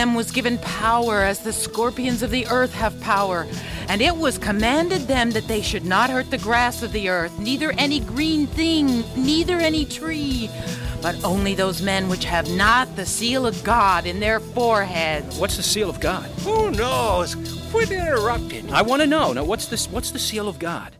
was given power as the scorpions of the earth have power. And it was commanded them that they should not hurt the grass of the earth, neither any green thing, neither any tree, but only those men which have not the seal of God in their foreheads. What's the seal of God? Who knows? Quit interrupting. I want to know. Now, what's the seal of God?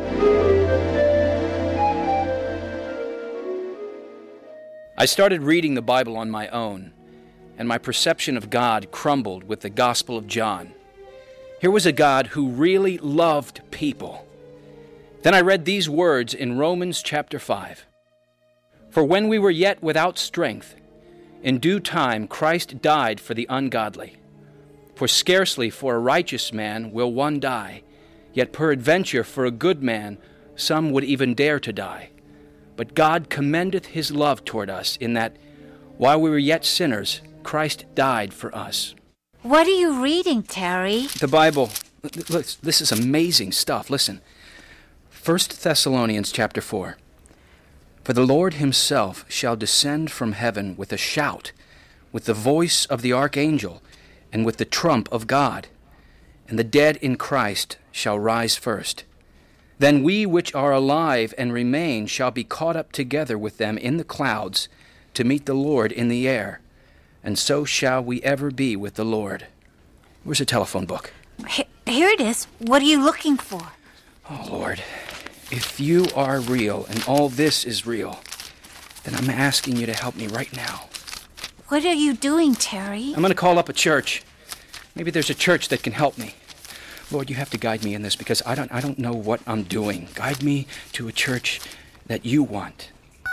I started reading the Bible on my own, and my perception of God crumbled with the Gospel of John. Here was a God who really loved people. Then I read these words in Romans chapter 5. For when we were yet without strength, in due time Christ died for the ungodly. For scarcely for a righteous man will one die, yet peradventure for a good man some would even dare to die. But God commendeth his love toward us, in that, while we were yet sinners, Christ died for us. What are you reading, Terry? The Bible. Look, this is amazing stuff. Listen. 1 Thessalonians chapter 4. For the Lord himself shall descend from heaven with a shout, with the voice of the archangel, and with the trump of God. And the dead in Christ shall rise first. Then we which are alive and remain shall be caught up together with them in the clouds to meet the Lord in the air. And so shall we ever be with the Lord. Where's the telephone book? Here it is. What are you looking for? Oh, Lord, if you are real and all this is real, then I'm asking you to help me right now. What are you doing, Terry? I'm going to call up a church. Maybe there's a church that can help me. Lord, you have to guide me in this because I don't know what I'm doing. Guide me to a church that you want.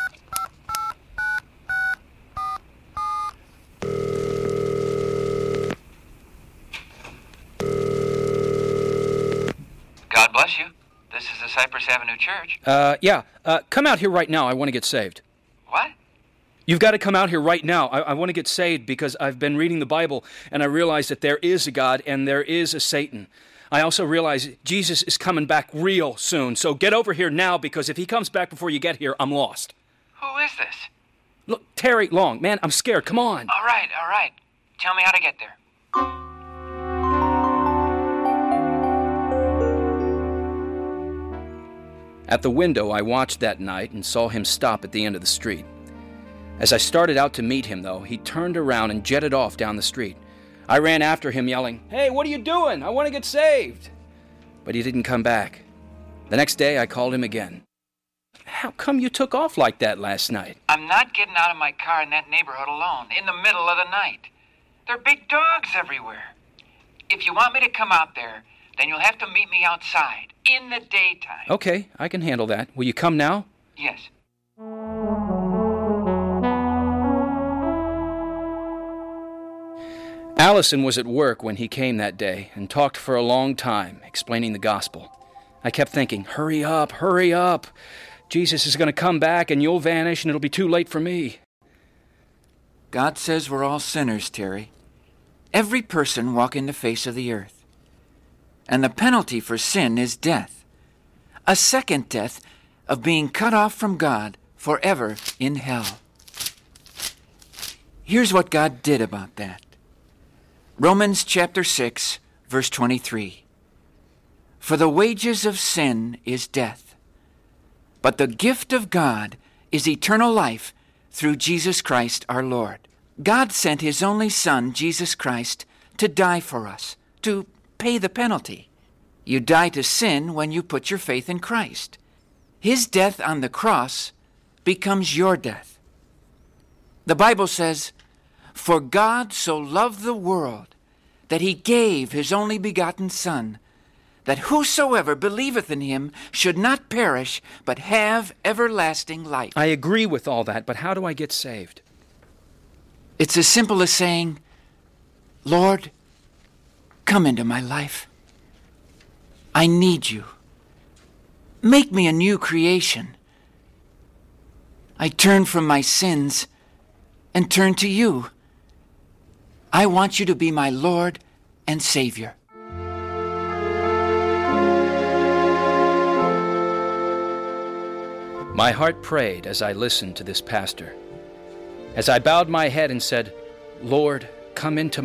God bless you. This is the Cypress Avenue Church. Come out here right now. I want to get saved. What? You've got to come out here right now. I want to get saved because I've been reading the Bible and I realize that there is a God and there is a Satan. I also realize Jesus is coming back real soon. So get over here now, because if he comes back before you get here, I'm lost. Who is this? Look, Terry Long. Man, I'm scared. Come on. All right. Tell me how to get there. At the window, I watched that night and saw him stop at the end of the street. As I started out to meet him, though, he turned around and jetted off down the street. I ran after him yelling, "Hey, what are you doing? I want to get saved." But he didn't come back. The next day, I called him again. How come you took off like that last night? I'm not getting out of my car in that neighborhood alone, in the middle of the night. There are big dogs everywhere. If you want me to come out there, then you'll have to meet me outside, in the daytime. Okay, I can handle that. Will you come now? Yes. Allison was at work when he came that day and talked for a long time, explaining the gospel. I kept thinking, hurry up, hurry up. Jesus is going to come back and you'll vanish and it'll be too late for me. God says we're all sinners, Terry. Every person walking the face of the earth. And the penalty for sin is death. A second death of being cut off from God forever in hell. Here's what God did about that. Romans chapter 6, verse 23. For the wages of sin is death, but the gift of God is eternal life through Jesus Christ our Lord. God sent his only Son, Jesus Christ, to die for us, to pay the penalty. You die to sin when you put your faith in Christ. His death on the cross becomes your death. The Bible says, for God so loved the world that he gave his only begotten Son, that whosoever believeth in him should not perish, but have everlasting life. I agree with all that, but how do I get saved? It's as simple as saying, Lord, come into my life. I need you. Make me a new creation. I turn from my sins and turn to you. I want you to be my Lord and Savior. My heart prayed as I listened to this pastor. As I bowed my head and said, Lord, come into